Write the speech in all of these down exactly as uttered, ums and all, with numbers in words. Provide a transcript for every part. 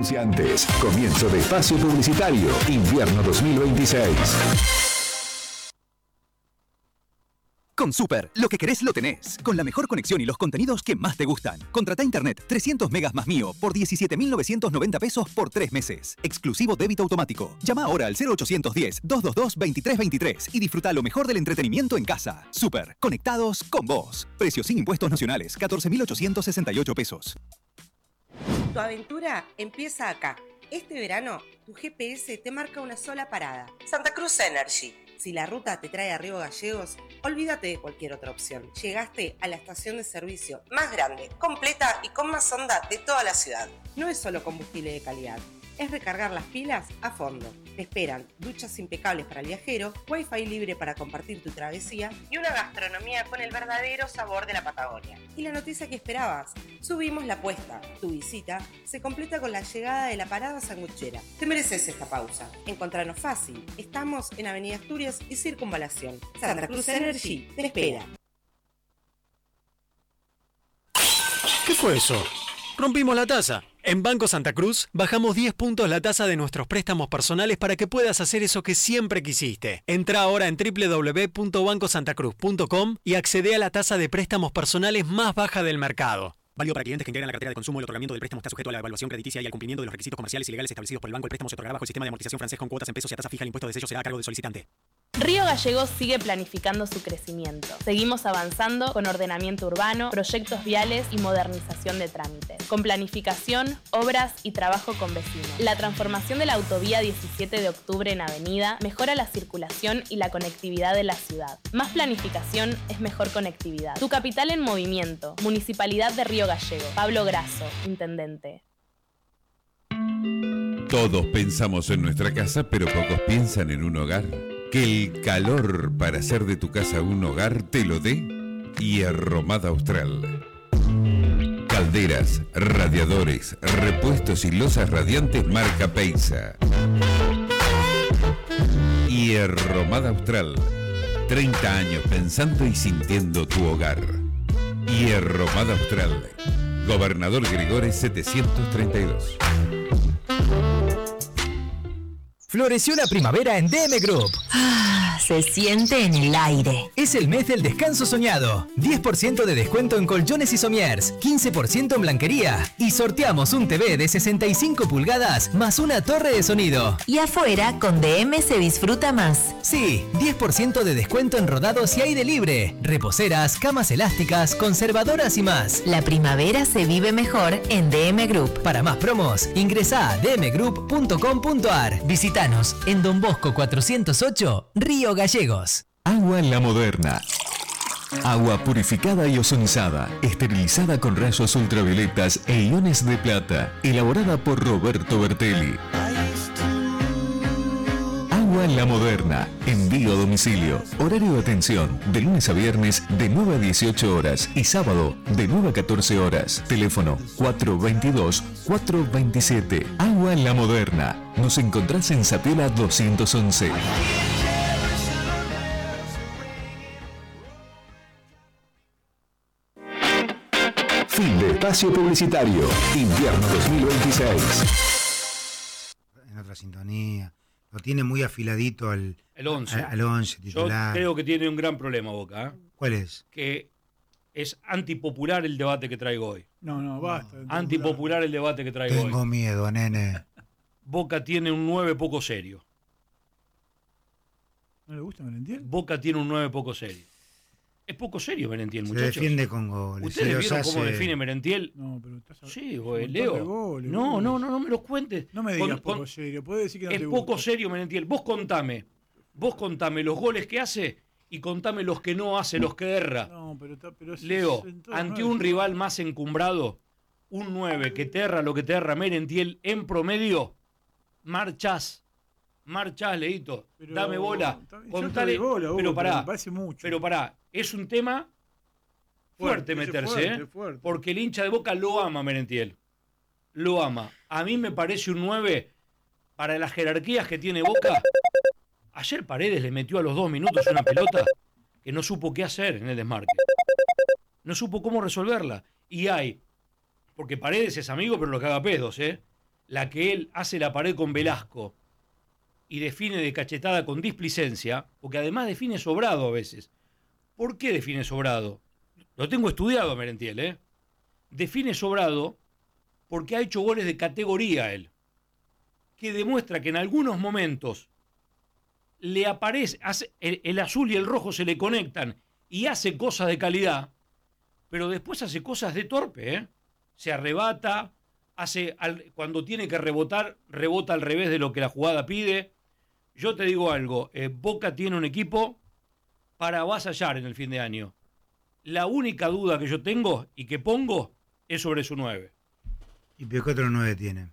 anunciantes. Comienzo de espacio publicitario. Invierno dos mil veintiséis. Con Super, lo que querés lo tenés. Con la mejor conexión y los contenidos que más te gustan. Contrata internet trescientos megas más mío por diecisiete mil novecientos noventa pesos por tres meses. Exclusivo débito automático. Llama ahora al cero ochocientos diez, doscientos veintidós, veintitrés veintitrés y disfruta lo mejor del entretenimiento en casa. Super, conectados con vos. Precio sin impuestos nacionales, catorce mil ochocientos sesenta y ocho pesos. Tu aventura empieza acá. Este verano, tu G P S te marca una sola parada. Santa Cruz Energy. Si la ruta te trae a Río Gallegos, olvídate de cualquier otra opción. Llegaste a la estación de servicio más grande, completa y con más onda de toda la ciudad. No es solo combustible de calidad, es recargar las pilas a fondo. Te esperan duchas impecables para el viajero, wifi libre para compartir tu travesía y una gastronomía con el verdadero sabor de la Patagonia. Y la noticia que esperabas, subimos la apuesta. Tu visita se completa con la llegada de la parada sanguchera. Te mereces esta pausa. Encontranos fácil. Estamos en Avenida Asturias y Circunvalación. Santa Cruz Energy te espera. ¿Qué fue eso? Rompimos la taza. En Banco Santa Cruz bajamos diez puntos la tasa de nuestros préstamos personales para que puedas hacer eso que siempre quisiste. Entra ahora en doble u doble u doble u punto banco santa cruz punto com y accede a la tasa de préstamos personales más baja del mercado. Válido para clientes que integran la cartera de consumo. El otorgamiento del préstamo está sujeto a la evaluación crediticia y al cumplimiento de los requisitos comerciales y legales establecidos por el banco. El préstamo se otorgará bajo el sistema de amortización francés con cuotas en pesos y a tasa fija. El impuesto de sello será a cargo del solicitante. Río Gallegos sigue planificando su crecimiento. Seguimos avanzando con ordenamiento urbano, proyectos viales y modernización de trámites. Con planificación, obras y trabajo con vecinos. La transformación de la autovía diecisiete de octubre en avenida mejora la circulación y la conectividad de la ciudad. Más planificación es mejor conectividad. Tu capital en movimiento. Municipalidad de Río Gallegos. Pablo Grasso, intendente. Todos pensamos en nuestra casa, pero pocos piensan en un hogar. Que el calor para hacer de tu casa un hogar te lo dé Hierromada Austral. Calderas, radiadores, repuestos y losas radiantes marca Peisa. Hierromada Austral. treinta años pensando y sintiendo tu hogar. Hierromada Austral. Gobernador Gregores setecientos treinta y dos. Floreció la primavera en D M Group. Ah, se siente en el aire. Es el mes del descanso soñado. diez por ciento de descuento en colchones y somiers, quince por ciento en blanquería. Y sorteamos un T V de sesenta y cinco pulgadas más una torre de sonido. Y afuera, con D M se disfruta más. Sí, diez por ciento de descuento en rodados y aire libre. Reposeras, camas elásticas, conservadoras y más. La primavera se vive mejor en D M Group. Para más promos, ingresa a d m group punto com punto a r. Visita en Don Bosco cuatrocientos ocho, Río Gallegos. Agua La Moderna. Agua purificada y ozonizada, esterilizada con rayos ultravioletas e iones de plata, elaborada por Roberto Bertelli. Agua La Moderna, envío a domicilio, horario de atención, de lunes a viernes de nueve a dieciocho horas y sábado de nueve a catorce horas. Teléfono cuatro veintidós, cuatro veintisiete. Agua La Moderna. Nos encontrás en Sapiola doscientos once. Fin de espacio publicitario. Invierno dos mil veintiséis. En otra sintonía. Lo tiene muy afiladito al, el once. Al, al once titular. Yo creo que tiene un gran problema Boca. ¿eh? ¿Cuál es? Que es antipopular el debate que traigo hoy. No, no, basta. No, antipopular el debate que traigo Tengo hoy. Tengo miedo, nene. Boca tiene un nueve poco serio. ¿No le gusta Merentiel? Boca tiene un nueve poco serio. Es poco serio Merentiel, muchachos. Se defiende con goles. ¿Ustedes vieron hace... cómo define Merentiel? No, pero estás a... Sí, güey, Leo. Goles, no, goles. no, no, no me los cuentes. No me digas con, poco con... serio. Puede decir que no es te poco gusta. serio Merentiel. Vos contame. Vos contame los goles que hace y contame los que no hace, los que erra. No, pero, pero es, Leo, es ante nueve, un rival más encumbrado, un nueve que te erra lo que te erra Merentiel en promedio, marchás. Marchás, Leito. Pero, dame bola. Contale. Bola, Hugo, pero pará. Pero, mucho. pero pará. Es un tema fuerte, fuerte meterse, fuerte, ¿eh? Fuerte. Porque el hincha de Boca lo ama, Merentiel. Lo ama. A mí me parece un nueve para las jerarquías que tiene Boca. Ayer Paredes le metió a los dos minutos una pelota que no supo qué hacer en el desmarque. No supo cómo resolverla. Y hay, porque Paredes es amigo, pero lo caga pedos, ¿eh? la que él hace la pared con Velasco y define de cachetada con displicencia, porque además define sobrado a veces. ¿Por qué define sobrado? Lo tengo estudiado a Merentiel, ¿eh? Define sobrado porque ha hecho goles de categoría él, que demuestra que en algunos momentos le aparece, hace, el, el azul y el rojo se le conectan y hace cosas de calidad, pero después hace cosas de torpe, ¿eh? Se arrebata, hace al, cuando tiene que rebotar, rebota al revés de lo que la jugada pide. Yo te digo algo, eh, Boca tiene un equipo para avasallar en el fin de año. La única duda que yo tengo y que pongo es sobre su nueve. ¿Y qué otro nueve tiene?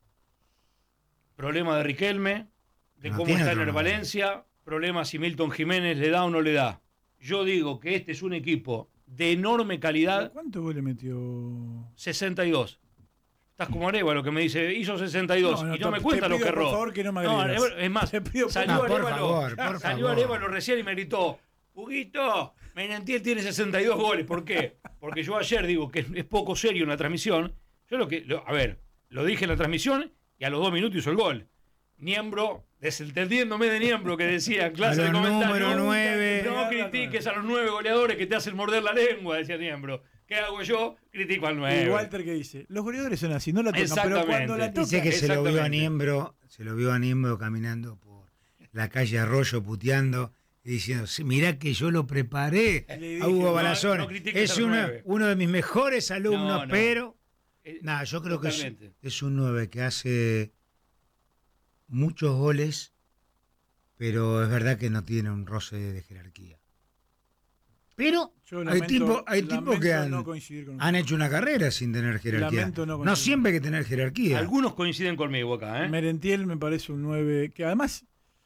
Problema de Riquelme, de No cómo tiene está en otro el nueve. Valencia, problema si Milton Jiménez le da o no le da. Yo digo que este es un equipo de enorme calidad. ¿Cuántos goles metió? sesenta y dos. Estás como Arevalo que me dice, hizo sesenta y dos No, no, y no me te cuenta lo pido, que por erró. favor, que no me No, agredas. es más, Te pido, por salió favor. Arevalo, No, por favor, por salió favor. Arevalo recién y me gritó, Huguito, Merentiel tiene sesenta y dos goles. ¿Por qué? Porque yo ayer digo que es poco serio en la transmisión. Yo lo que, lo, a ver, lo dije en la transmisión y a los dos minutos hizo el gol. Niembro, desentendiéndome de Niembro que decía en clase A de los comentarios. número nueve. No critiques a los nueve goleadores que te hacen morder la lengua, decía Niembro. ¿Qué hago yo? Critico al Y nueve. Walter que dice, los goleadores son así, no la tocan, pero Exactamente. cuando la tocan... Dice que se lo vio a Exactamente. Niembro, se lo vio a Niembro caminando por la calle Arroyo puteando y diciendo, "Sí, mirá que yo lo preparé Le a dije, Hugo no, Balazón. no critiques es a los una- nueve". uno de mis mejores alumnos, No, no. pero Eh, nada, yo creo que es, totalmente. es un nueve que hace muchos goles, pero es verdad que no tiene un roce de jerarquía. Pero Yo hay lamento- tipos hay tipos lamento que han, no coincidir con han hecho una carrera sin tener jerarquía. Lamento no No, coincidir. siempre hay que tener jerarquía. Algunos coinciden conmigo acá, ¿eh? Merentiel me parece un nueve, que además,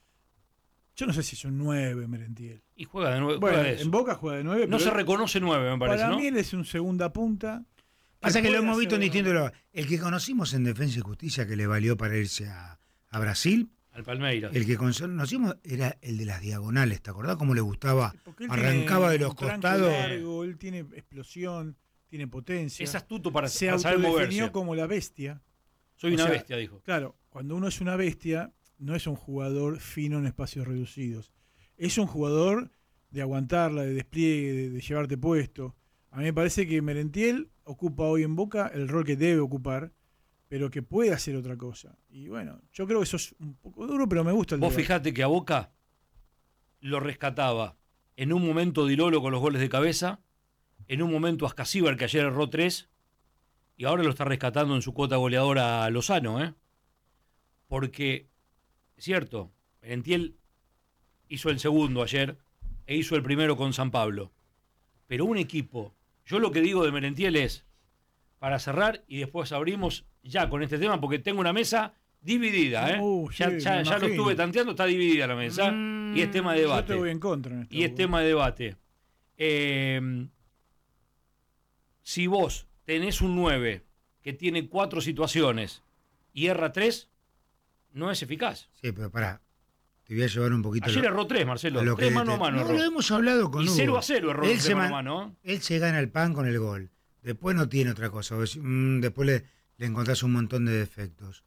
yo no sé si es un nueve Merentiel. Y juega de nueve. Bueno, juega de eso. en Boca juega de nueve, No pero se reconoce nueve, me parece, para ¿no? mí él es un segunda punta. Pasa que lo puede hemos visto en hacer- distintos lugares. El que conocimos en Defensa y Justicia, que le valió para irse a, a Brasil, Al Palmeiras. el que conocimos era el de las diagonales, ¿te acordás cómo le gustaba? Porque él Arrancaba tiene de los un tranco costados. largo, él tiene explosión, tiene potencia. Es astuto para, se para saber autodefinió moverse. como la bestia. Soy O una sea, bestia, dijo. Claro, cuando uno es una bestia, no es un jugador fino en espacios reducidos. Es un jugador de aguantarla, de despliegue, de, de llevarte puesto. A mí me parece que Merentiel ocupa hoy en Boca el rol que debe ocupar, pero que puede hacer otra cosa. Y bueno, yo creo que eso es un poco duro, pero me gusta el Vos debate. fijate que a Boca lo rescataba en un momento Dilolo con los goles de cabeza, en un momento Ascasíbar que ayer erró tres, y ahora lo está rescatando en su cuota goleadora a Lozano, ¿eh? Porque, es cierto, Merentiel hizo el segundo ayer e hizo el primero con San Pablo. Pero un equipo, yo lo que digo de Merentiel es, para cerrar y después abrimos ya con este tema, porque tengo una mesa dividida, ¿eh? Uh, ya sí, ya- me ya lo imagino. estuve tanteando, está dividida la mesa. Mm, y es tema de Yo debate. te voy en contra. En esto, Y es Hugo. tema de debate. Eh, si vos tenés un nueve que tiene cuatro situaciones y erra tres, no es eficaz. Sí, pero pará, te voy a llevar un poquito. Ayer lo- erró tres, Marcelo. a lo Tres que mano a te- mano No, erró. lo hemos hablado con Y Hugo. cero a cero erró Él de se, mano a man- mano, ¿eh? él se gana el pan con el gol. Después no tiene otra cosa. Vos decís, mm, después le, le encontrás un montón de defectos.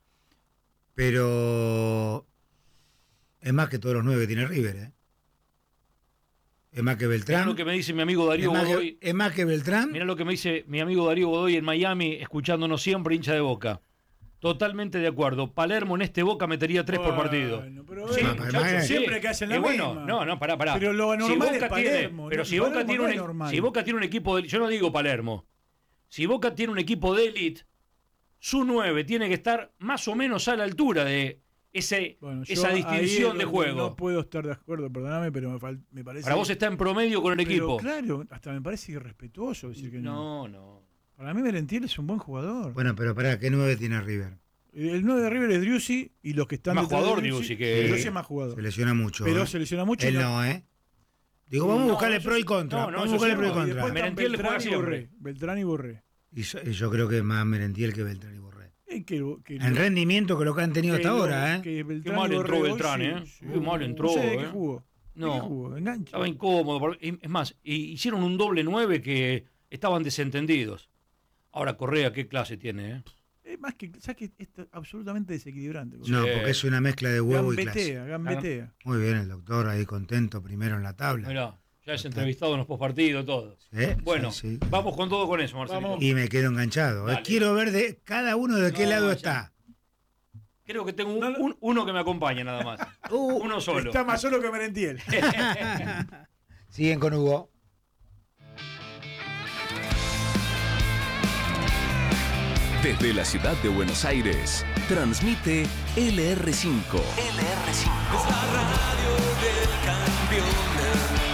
Pero es más que todos los nueve que tiene River, ¿eh? Es más que Mirá Beltrán. lo que me dice mi amigo Darío es, más Godoy. que, es más que Beltrán. Mirá lo que me dice mi amigo Darío Godoy en Miami, escuchándonos siempre, hincha de Boca. Totalmente de acuerdo. Palermo en este Boca metería tres por partido. Bueno, pero Sí, eh, Ah, muchachos, Palmeiras. sí. siempre que hacen la Y bueno, misma. no, no, pará, pará. Pero lo Si normal Boca es tiene- Palermo, pero no- si Boca Palermo tiene no un, es normal. si Boca tiene un equipo de, yo no digo Palermo. Si Boca tiene un equipo de élite, su nueve tiene que estar más o menos a la altura de ese, Bueno, yo esa ahí distinción es de donde juego. No puedo estar de acuerdo, perdóname, pero me, fal- me parece. Para vos está en promedio con el pero equipo. Claro, hasta me parece irrespetuoso decir que no. No, no. Para mí Merentiel es un buen jugador. Bueno, pero pará, ¿qué nueve tiene River? El nueve de River es Driussi y los que están Más detrás de jugador Driussi que- Driussi es más jugador. Se lesiona mucho. Pero ¿eh? se lesiona mucho. y Él no, ¿eh? Digo, vamos a No, buscarle eso pro y sí- contra. no, no, vamos a eso buscarle sí pro y no. Y contra. después están Merentiel le juega Beltrán y siempre. Borré. Beltrán y Borré. Y yo, y yo creo que es más Merentiel que Beltrán y Borré. Eh, que- que- En rendimiento que lo que han tenido que hasta lo- ahora, ¿eh? que Qué Beltrán mal y entró Borré Beltrán, hoy, ¿eh? sí, Qué mal sí. entró, No sé de qué ¿eh? jugó. ¿De No. qué jugó? Enganche. Estaba incómodo. por- Es más, y- hicieron un doble nueve que estaban desentendidos. Ahora Correa, ¿qué clase tiene? ¿eh? Eh, más que, ¿sabes que es absolutamente desequilibrante? No, porque es una mezcla de huevo y clase. Gambetea, gambetea. Muy bien, el doctor ahí contento primero en la tabla. Mirá, ya has entrevistado en los postpartidos, todo. ¿Sí? Bueno, sí, sí. vamos con todo con eso, Marcelo. Y me quedo enganchado. Dale. Quiero ver de cada uno de qué No, lado ya. está. Creo que tengo un, un- uno que me acompaña nada más. Uh, uno solo. Está más solo que Merentiel. Siguen con Hugo. Desde la ciudad de Buenos Aires, transmite L R cinco. L R cinco. Es la radio del campeón.